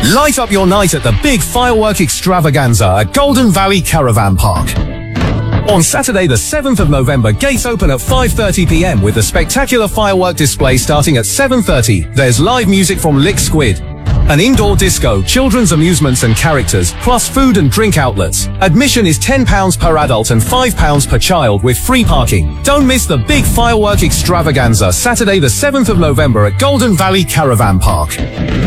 Light up your night at the big firework extravaganza at Golden Valley Caravan Park. On Saturday the 7th of November, gates open at 5:30 p.m. with a spectacular firework display starting at 7:30. There's live music from Lick Squid, an indoor disco, children's amusements and characters, plus food and drink outlets. Admission is £10 per adult and £5 per child with free parking. Don't miss the big firework extravaganza Saturday the 7th of November at Golden Valley Caravan Park.